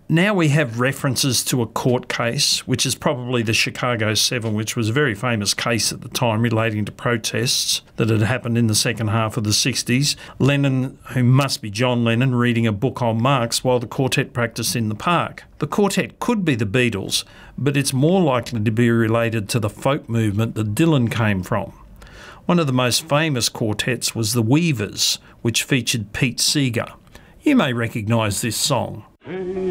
Now we have references to a court case, which is probably the Chicago 7, which was a very famous case at the time relating to protests that had happened in the second half of the 60s. Lennon, who must be John Lennon, reading a book on Marx while the quartet practiced in the park. The quartet could be the Beatles, but it's more likely to be related to the folk movement that Dylan came from. One of the most famous quartets was the Weavers, which featured Pete Seeger. You may recognise this song.